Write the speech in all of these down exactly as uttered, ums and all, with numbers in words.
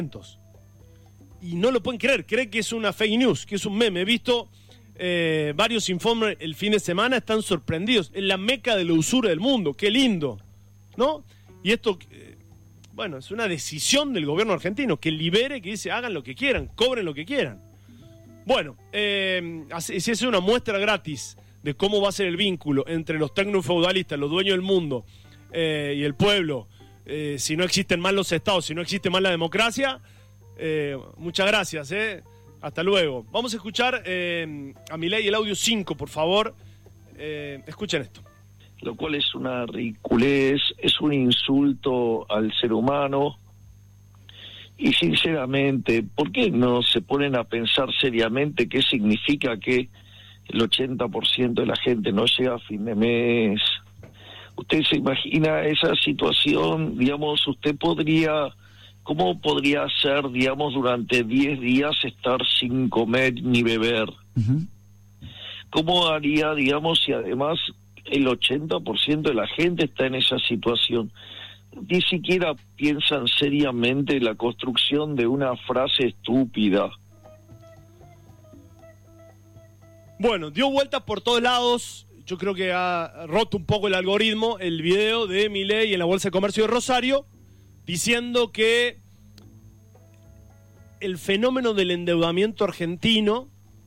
Y no lo pueden creer, creen que es una fake news, que es un meme. He visto eh, varios informes el fin de semana, están sorprendidos. Es la meca de la usura del mundo, qué lindo, ¿no? Y esto, eh, bueno, es una decisión del gobierno argentino, que libere, que dice, hagan lo que quieran, cobren lo que quieran. Bueno, eh, si es una muestra gratis de cómo va a ser el vínculo entre los tecnofeudalistas, los dueños del mundo eh, y el pueblo, eh, si no existen más los estados, si no existe más la democracia, eh, muchas gracias, eh. Hasta luego. Vamos a escuchar eh, a Milei el audio cinco, por favor. Eh, escuchen esto. Lo cual es una ridiculez, es un insulto al ser humano. Y sinceramente, ¿por qué no se ponen a pensar seriamente qué significa que el ochenta por ciento de la gente no llega a fin de mes? ¿Usted se imagina esa situación? Digamos, usted podría, ¿cómo podría ser, digamos, durante diez días estar sin comer ni beber? Uh-huh. ¿Cómo haría, digamos, si además el ochenta por ciento de la gente está en esa situación? Ni siquiera piensan seriamente la construcción de una frase estúpida. Bueno, dio vueltas por todos lados. Yo creo que ha roto un poco el algoritmo el video de Milei en la Bolsa de Comercio de Rosario, diciendo que el fenómeno del endeudamiento argentino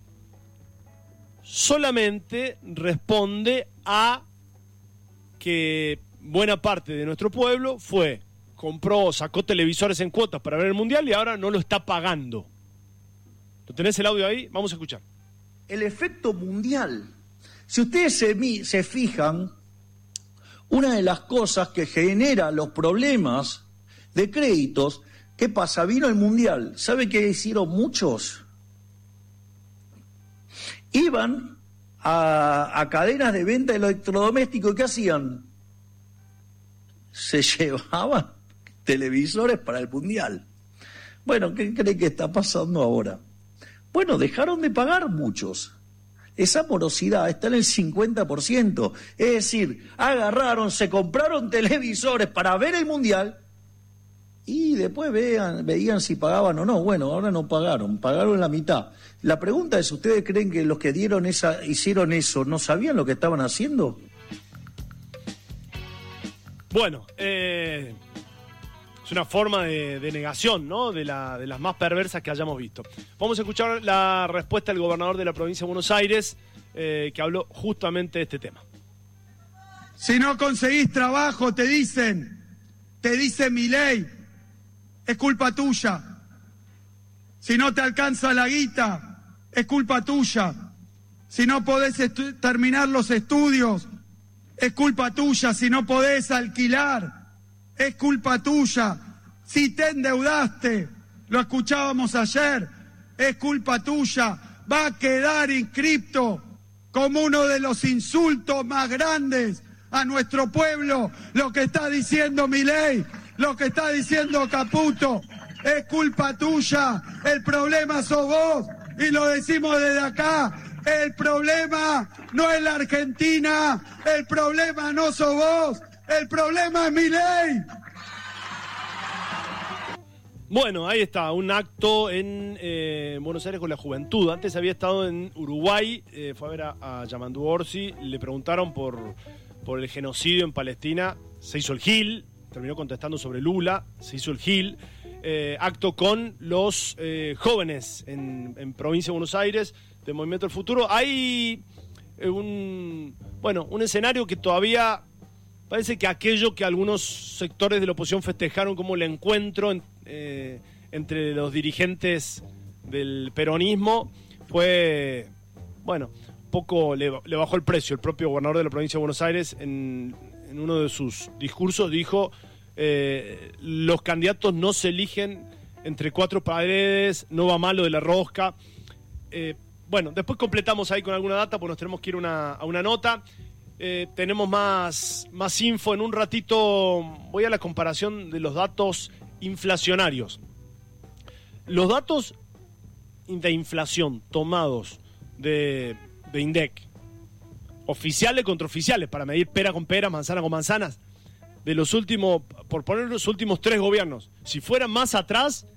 solamente responde a que buena parte de nuestro pueblo fue, compró, sacó televisores en cuotas para ver el Mundial y ahora no lo está pagando. ¿Lo tenés el audio ahí? Vamos a escuchar. El efecto mundial. Si ustedes se, se fijan, una de las cosas que genera los problemas de créditos, ¿qué pasa? Vino el Mundial. ¿Sabe qué hicieron muchos? Iban a, a cadenas de venta de electrodomésticos y ¿qué hacían? Se llevaban televisores para el Mundial. Bueno, ¿qué cree que está pasando ahora? Bueno, dejaron de pagar muchos. Esa morosidad está en el cincuenta por ciento. Es decir, agarraron, se compraron televisores para ver el Mundial y después vean, veían si pagaban o no. Bueno, ahora no pagaron, pagaron la mitad. La pregunta es, ¿ustedes creen que los que dieron esa, hicieron eso no sabían lo que estaban haciendo? Bueno, eh, es una forma de, de negación, ¿no? De, la, de las más perversas que hayamos visto. Vamos a escuchar la respuesta del gobernador de la provincia de Buenos Aires, eh, que habló justamente de este tema. Si no conseguís trabajo, te dicen, te dice Milei, es culpa tuya. Si no te alcanza la guita, es culpa tuya. Si no podés estu- terminar los estudios, es culpa tuya. Si no podés alquilar, es culpa tuya. Si te endeudaste, lo escuchábamos ayer, es culpa tuya. Va a quedar inscripto como uno de los insultos más grandes a nuestro pueblo lo que está diciendo Milei, lo que está diciendo Caputo. Es culpa tuya, el problema sos vos, y lo decimos desde acá. El problema no es la Argentina, el problema no sos vos, el problema es Milei. Bueno, ahí está, un acto en eh, Buenos Aires con la juventud. Antes había estado en Uruguay, eh, fue a ver a, a Yamandu Orsi, le preguntaron por, por el genocidio en Palestina, se hizo el gil, terminó contestando sobre Lula, se hizo el gil. Eh, acto con los eh, jóvenes en, en Provincia de Buenos Aires, de Movimiento del Futuro. Hay eh, un, bueno, un escenario que todavía parece que aquello que algunos sectores de la oposición festejaron como el encuentro en, eh, entre los dirigentes del peronismo fue, bueno, poco le, le bajó el precio. El propio gobernador de la provincia de Buenos Aires en, en uno de sus discursos dijo: eh, los candidatos no se eligen entre cuatro paredes, no va mal lo de la rosca. Eh, bueno, después completamos ahí con alguna data, porque nos tenemos que ir una, a una nota. Eh, tenemos más, más info en un ratito. Voy a la comparación de los datos inflacionarios. Los datos de inflación tomados de, de INDEC, oficiales contra oficiales, para medir pera con pera, manzana con manzanas, de los últimos, por poner los últimos tres gobiernos, si fueran más atrás,